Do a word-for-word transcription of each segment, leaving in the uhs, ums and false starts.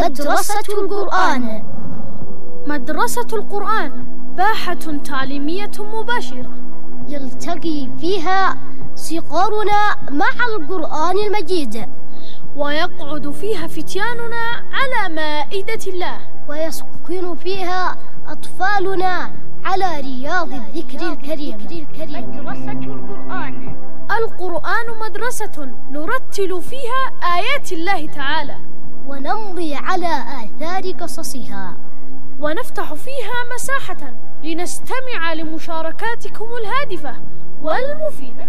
مدرسة القرآن. مدرسة القرآن باحة تعليمية مباشرة يلتقي فيها صغارنا مع القرآن المجيد، ويقعد فيها فتياننا على مائدة الله، ويسكن فيها أطفالنا على رياض الذكر الكريم. مدرسة القرآن. القرآن مدرسة نرتل فيها آيات الله تعالى، ونمضي على آثار قصصها، ونفتح فيها مساحة لنستمع لمشاركاتكم الهادفة والمفيدة.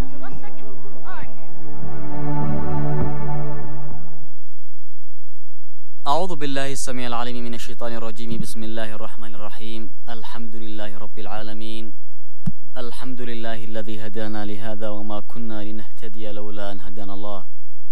أعوذ بالله السميع العليم من الشيطان الرجيم. بسم الله الرحمن الرحيم. الحمد لله رب العالمين. الحمد لله الذي هدانا لهذا وما كنا لنهتدي لولا أن هدانا الله.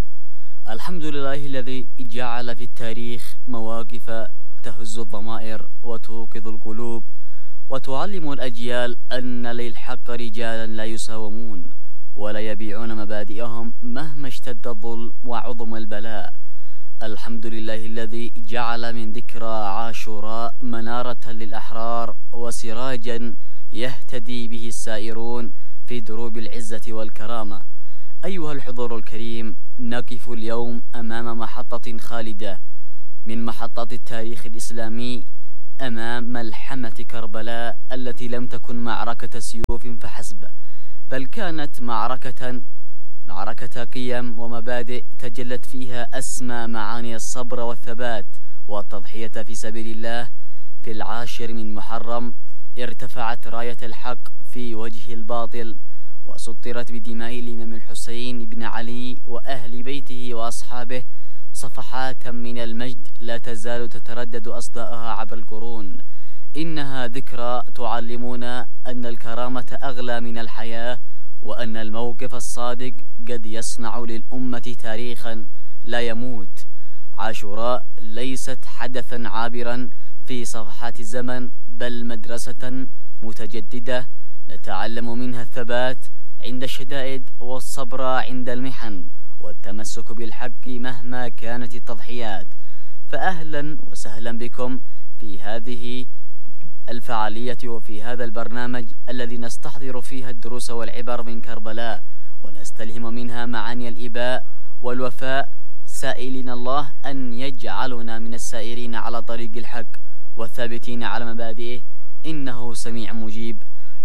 الحمد لله الذي جعل في التاريخ مواقف تهز الضمائر وتوقظ القلوب وتعلم الأجيال أن للحق رجالا لا يساومون ولا يبيعون مبادئهم مهما اشتد الظلم وعظم البلاء. الحمد لله الذي جعل من ذكرى عاشوراء منارة للأحرار وسراجا يهتدي به السائرون في دروب العزة والكرامة. أيها الحضور الكريم، نقف اليوم أمام محطة خالدة من محطات التاريخ الإسلامي، أمام ملحمة كربلاء التي لم تكن معركة سيوف فحسب، بل كانت معركة معركة قيم ومبادئ تجلت فيها أسمى معاني الصبر والثبات والتضحية في سبيل الله. في العاشر من محرم ارتفعت راية الحق في وجه الباطل، وسطرت بدماء الإمام الحسين بن علي وأهل بيته وأصحابه صفحات من المجد لا تزال تتردد أصداءها عبر القرون. إنها ذكرى تعلمنا أن الكرامة أغلى من الحياة، وأن الموقف الصادق قد يصنع للأمة تاريخا لا يموت. عاشوراء ليست حدثا عابرا في صفحات الزمن، بل مدرسة متجددة نتعلم منها الثبات عند الشدائد والصبر عند المحن والتمسك بالحق مهما كانت التضحيات. فأهلا وسهلا بكم في هذه الفعالية وفي هذا البرنامج الذي نستحضر فيها الدروس والعبر من كربلاء ونستلهم منها معاني الإباء والوفاء، سائلين الله أن يجعلنا من السائرين على طريق الحق والثابتين على مبادئه، إنه سميع مجيب.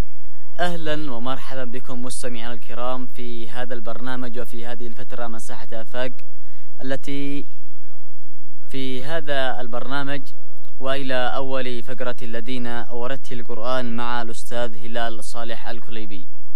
أهلا ومرحبا بكم مستمعينا الكرام في هذا البرنامج وفي هذه الفترة مساحة آفاق، التي في هذا البرنامج وإلى أول فقرة الذين ورثت القرآن مع الأستاذ هلال صالح الكليبي.